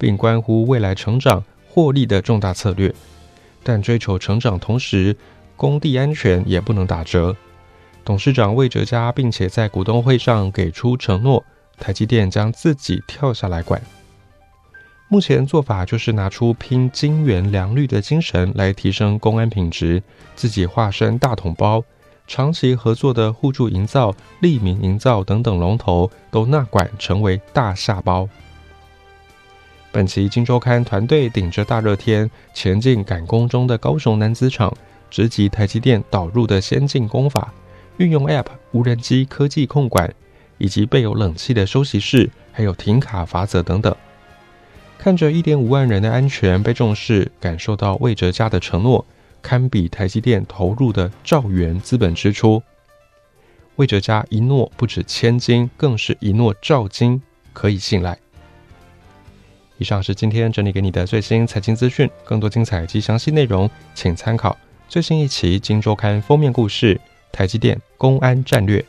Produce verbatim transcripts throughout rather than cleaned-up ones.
并关乎未来成长获利的重大策略。但追求成长同时，工地安全也不能打折。董事长魏哲嘉并且在股东会上给出承诺，台积电将自己跳下来管。目前做法就是拿出拼金元良率的精神来提升公安品质，自己化身大统包，长期合作的互助营造、利民营造等等龙头都纳管成为大下包。本期今周刊团队顶着大热天前进赶工中的高雄男子厂，直击台积电导入的先进工法，运用 App 无人机科技控管，以及备有冷气的休息室，还有停卡罚则等等。看着 一点五万人的安全被重视，感受到魏哲嘉的承诺，堪比台积电投入的兆元资本支出。魏哲嘉一诺不止千金，更是一诺兆金，可以信赖。以上是今天整理给你的最新财经资讯，更多精彩及详细内容，请参考最新一期《今周刊》封面故事：台积电公安战略。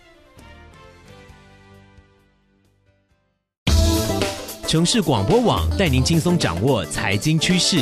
城市广播网带您轻松掌握财经趋势。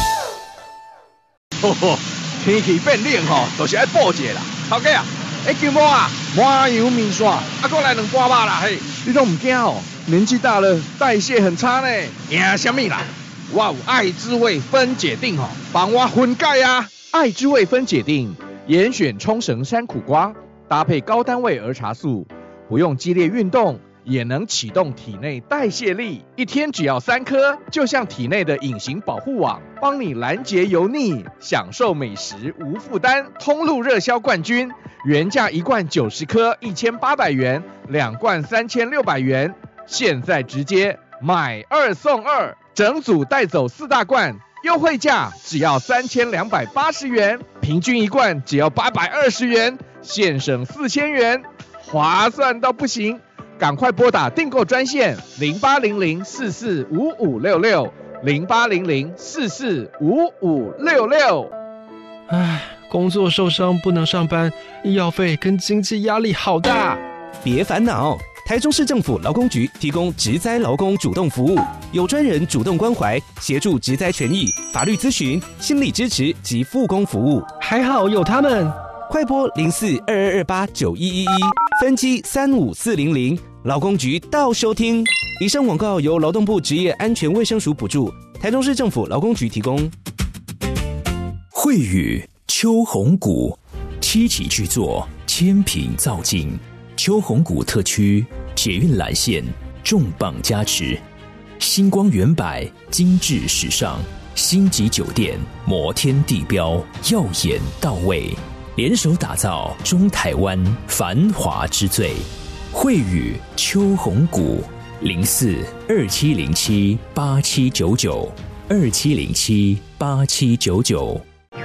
吼吼，天气变冷吼，就是爱补一下啦。头家啊，会叫无啊？麻油面线，啊，再来两盘肉啦嘿。你都唔惊哦？年纪大了，代谢很差呢。惊什么啦？我有爱滋味分解定吼，帮我分解啊！爱滋味分解定，严选冲绳山苦瓜，搭配高单位儿茶素，不用激烈运动。也能启动体内代谢力，一天只要三颗，就像体内的隐形保护网，帮你拦截油腻，享受美食无负担。通路热销冠军，原价一罐九十颗，一千八百元，两罐三千六百元，现在直接买二送二，整组带走四大罐，优惠价只要三千两百八十元，平均一罐只要八百二十元，现省四千元，划算到不行。赶快拨打订购专线零八零零四四五五六六零八零零四四五五六六。 唉，工作受伤不能上班，医药费跟经济压力好大。 别烦恼，台中市政府劳工局提供职灾劳工主动服务，有专人主动关怀，协助职灾权益、法律咨询、心理支持及复工服务。 还好有他们， 快拨零四二二二八九一一一分机三五四零零。劳工局到收听。以上广告由劳动部职业安全卫生署补助，台中市政府劳工局提供。 惠宇秋红谷七期巨作，千品造景，秋红谷特区捷运蓝线重磅加持，星光远百精致时尚，星级酒店摩天地标耀眼到位，联手打造中台湾繁华之最。惠宇秋红谷零四二七零七八七九九二七零七八七九九，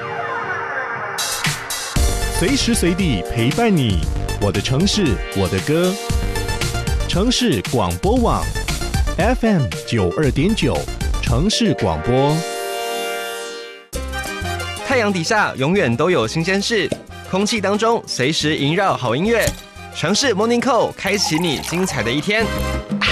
随时随地陪伴你，我的城市，我的歌。城市广播网 F M 九二点九，城市广播。 太阳底下永远都有新鲜事，空气当中随时萦绕好音乐。城市 Morning Call 开启你精彩的一天。啊